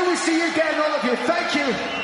Lovely to see you again, all of you. Thank you.